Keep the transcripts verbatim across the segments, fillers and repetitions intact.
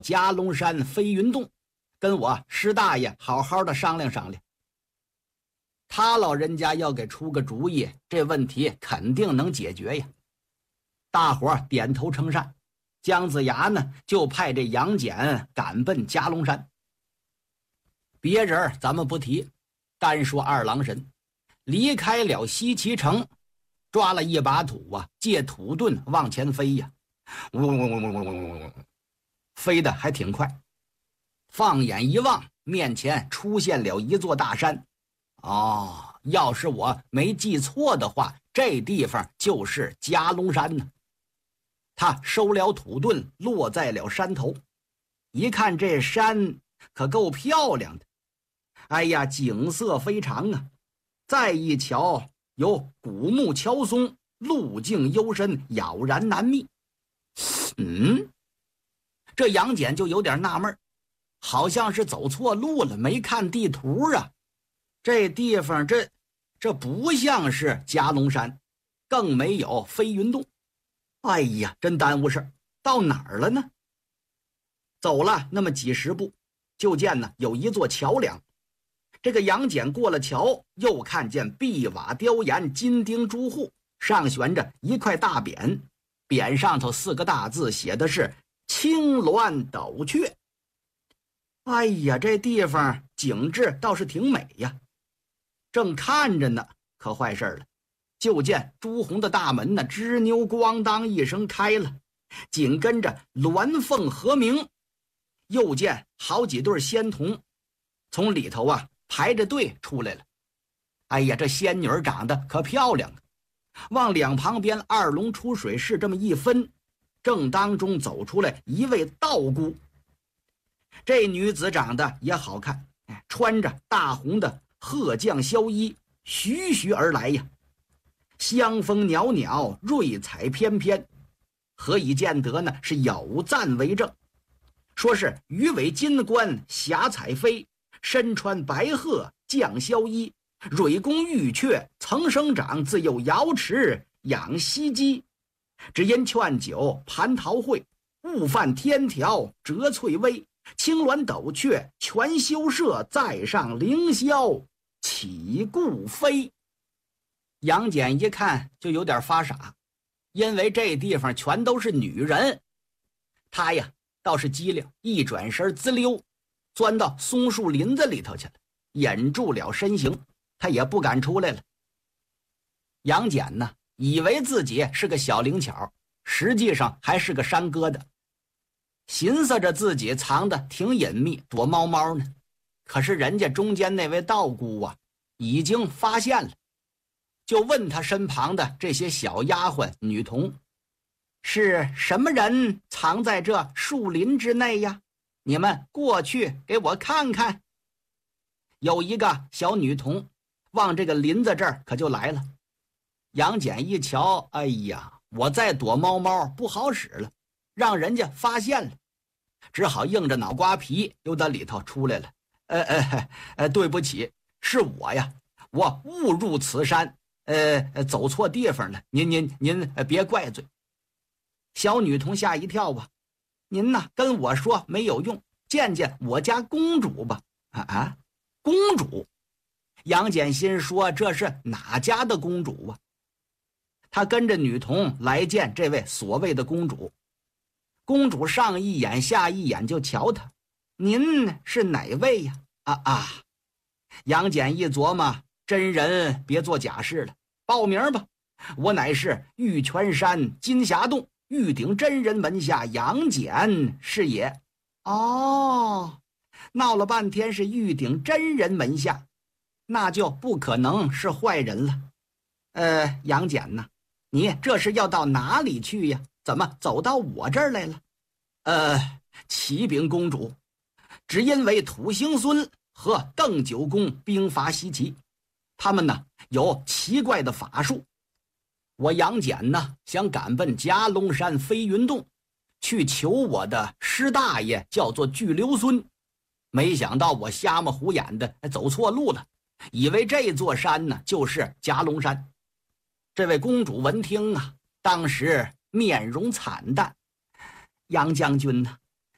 夹龙山飞云洞，跟我师大爷好好的商量商量。他老人家要给出个主意，这问题肯定能解决呀。大伙儿点头称善，姜子牙呢就派这杨戬赶奔夹龙山。别人咱们不提，单说二郎神离开了西岐城，抓了一把土啊，借土遁往前飞呀，嗡嗡嗡嗡嗡嗡嗡，飞得还挺快。放眼一望，面前出现了一座大山。哦，要是我没记错的话，这地方就是夹龙山呢。他收了土遁，落在了山头，一看这山可够漂亮的，哎呀，景色非常啊。再一瞧，有古木乔松，路径幽深，杳然难觅。嗯，这杨戬就有点纳闷，好像是走错路了，没看地图啊。这地方这这不像是夹龙山，更没有飞云洞。哎呀，真耽误事儿，到哪儿了呢？走了那么几十步，就见呢有一座桥梁。这个杨戬过了桥，又看见碧瓦雕檐，金钉朱户，上悬着一块大匾，匾上头四个大字写的是青鸾斗雀。哎呀，这地方景致倒是挺美呀。正看着呢，可坏事了，就见朱红的大门呢吱扭咣当一声开了，紧跟着鸾凤和鸣，又见好几对仙童从里头啊排着队出来了。哎呀，这仙女儿长得可漂亮啊！往两旁边二龙出水是这么一分，正当中走出来一位道姑。这女子长得也好看，穿着大红的鹤将萧衣，徐徐而来呀，香风袅袅，瑞彩翩翩。何以见得呢？是有赞为证，说是鱼尾金冠霞彩飞，身穿白鹤将萧衣，蕊宫玉阙曾生长，自幼瑶池养溪鸡，只因劝酒蟠桃会，误犯天条折翠微，青鸾斗雀全修舍，再上凌霄起故飞。杨戬一看就有点发傻，因为这地方全都是女人。他呀倒是机灵，一转身滋溜钻到松树林子里头去了，掩住了身形，他也不敢出来了。杨戬呢以为自己是个小灵巧，实际上还是个山疙瘩，寻思着自己藏得挺隐秘，躲猫猫呢。可是人家中间那位道姑啊已经发现了，就问他身旁的这些小丫鬟女童，是什么人藏在这树林之内呀？你们过去给我看看。有一个小女童往这个林子这儿可就来了。杨戬一瞧，哎呀，我再躲猫猫不好使了，让人家发现了，只好硬着脑瓜皮又到里头出来了。呃呃呃，对不起，是我呀，我误入此山，呃，走错地方了，您您您别怪罪。小女童吓一跳吧，您呐跟我说没有用，见见我家公主吧。啊啊，公主？杨戬心说这是哪家的公主啊？他跟着女童来见这位所谓的公主。公主上一眼下一眼就瞧他，您是哪位呀？啊啊！杨戬一琢磨，真人别做假事了，报名吧，我乃是玉泉山金霞洞玉鼎真人门下杨戬是也。哦，闹了半天是玉鼎真人门下，那就不可能是坏人了。呃，杨戬呐，你这是要到哪里去呀？怎么走到我这儿来了？呃，启禀公主，只因为土行孙和邓九公兵伐西岐，他们呢有奇怪的法术。我杨戬呢想赶奔夹龙山飞云洞，去求我的师大爷，叫做巨留孙。没想到我瞎么胡眼的走错路了，以为这座山呢就是夹龙山。这位公主闻听啊，当时面容惨淡。杨将军呢，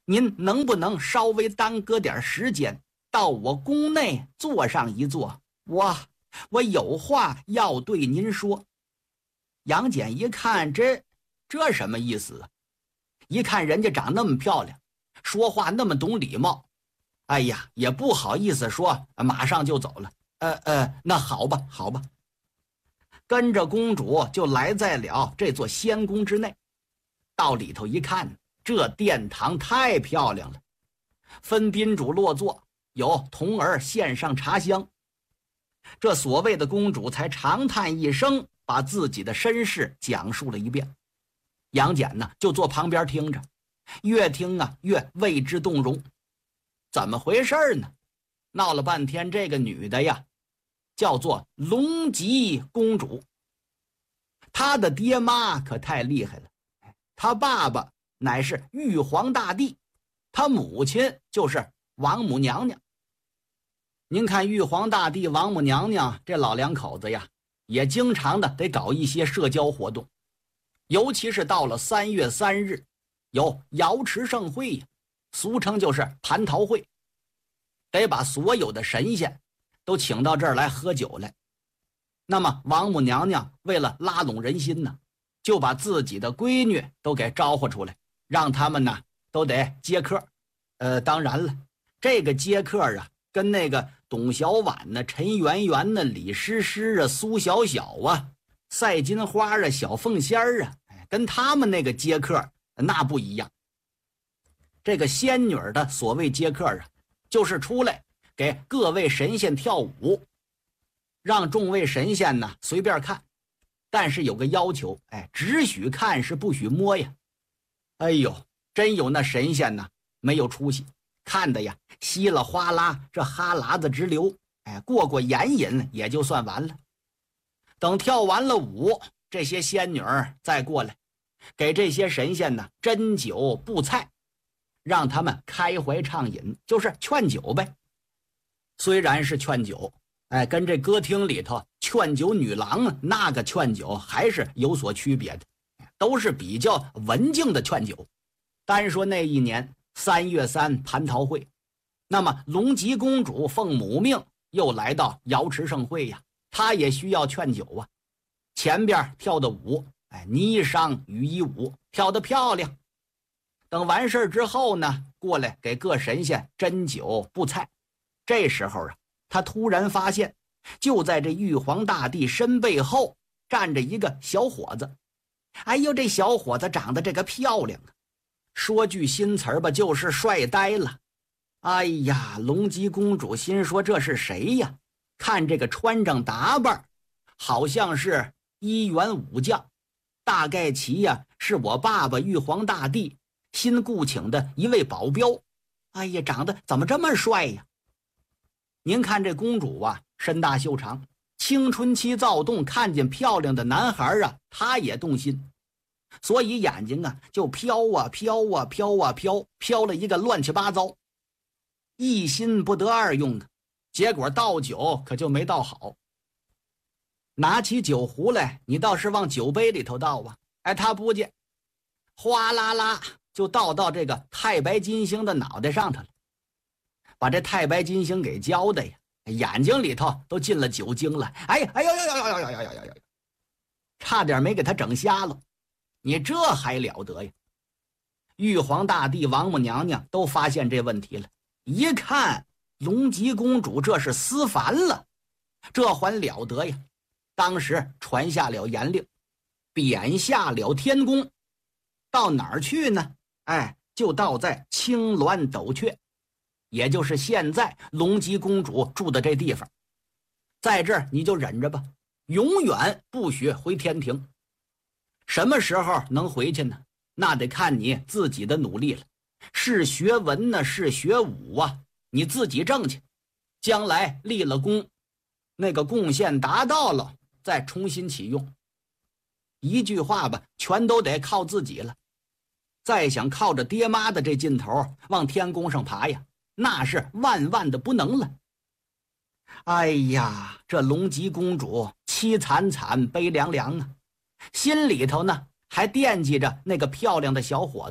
您能不能稍微耽搁点时间，到我宫内坐上一坐？我我有话要对您说。”杨戬一看，这这什么意思啊？一看人家长那么漂亮，说话那么懂礼貌，哎呀，也不好意思说，马上就走了。呃呃，那好吧，好吧。跟着公主就来在了这座仙宫之内。到里头一看，这殿堂太漂亮了，分宾主落座，有童儿献上茶香。这所谓的公主才长叹一声，把自己的身世讲述了一遍。杨戬呢，就坐旁边听着，越听啊越为之动容。怎么回事呢？闹了半天，这个女的呀，叫做龙吉公主。她的爹妈可太厉害了，她爸爸乃是玉皇大帝，她母亲就是王母娘娘。您看玉皇大帝、王母娘娘这老两口子呀，也经常的得搞一些社交活动，尤其是到了三月三日，有瑶池盛会呀，俗称就是蟠桃会，得把所有的神仙都请到这儿来喝酒来。那么王母娘娘为了拉拢人心呢，就把自己的闺女都给招呼出来，让他们呢都得接客。呃，当然了，这个接客啊，跟那个董小宛呢、陈圆圆呢、李师师啊、苏小小啊、赛金花啊、小凤仙儿啊，跟他们那个接客那不一样。这个仙女的所谓接客啊，就是出来给各位神仙跳舞，让众位神仙呢随便看，但是有个要求，哎，只许看是不许摸呀。哎呦，真有那神仙呢没有出息，看的呀稀里哗啦，这哈喇子直流，哎，过过眼瘾也就算完了。等跳完了舞，这些仙女儿再过来给这些神仙呢斟酒布菜，让他们开怀畅饮，就是劝酒呗。虽然是劝酒，哎，跟这歌厅里头劝酒女郎那个劝酒还是有所区别的，都是比较文静的劝酒。单说那一年三月三蟠桃会，那么龙吉公主奉母命又来到瑶池盛会呀，她也需要劝酒啊。前边跳的舞，哎，霓裳羽衣舞，跳得漂亮。等完事之后呢，过来给各神仙斟酒布菜。这时候啊，他突然发现，就在这玉皇大帝身背后站着一个小伙子。哎呦，这小伙子长得这个漂亮啊，说句新词儿吧，就是帅呆了。哎呀，龙吉公主心说这是谁呀？看这个穿上打扮，好像是一员武将，大概其呀是我爸爸玉皇大帝新雇请的一位保镖。哎呀，长得怎么这么帅呀？您看这公主啊，身大袖长，青春期躁动，看见漂亮的男孩啊，她也动心，所以眼睛啊就飘啊飘啊飘啊飘，飘了一个乱七八糟，一心不得二用啊。结果倒酒可就没倒好，拿起酒壶来，你倒是往酒杯里头倒啊，哎，他不见，哗啦啦就倒到这个太白金星的脑袋上头了，把这太白金星给浇的呀，眼睛里头都进了酒精了。哎呀，哎呦呦呦呦呦呦呦呦呦，差点没给他整瞎了。你这还了得呀？玉皇大帝、王母娘娘都发现这问题了，一看龙吉公主这是思凡了，这还了得呀？当时传下了严令，贬下了天宫，到哪儿去呢？哎，就到在青鸾斗阙，也就是现在龙吉公主住的这地方。在这儿你就忍着吧，永远不许回天庭。什么时候能回去呢？那得看你自己的努力了，是学文呢，是学武啊，你自己挣去，将来立了功，那个贡献达到了，再重新启用。一句话吧，全都得靠自己了。再想靠着爹妈的这劲头往天宫上爬呀，那是万万的不能了。哎呀，这龙吉公主凄惨惨，悲凉凉啊，心里头呢还惦记着那个漂亮的小伙子，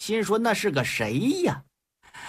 心说那是个谁呀？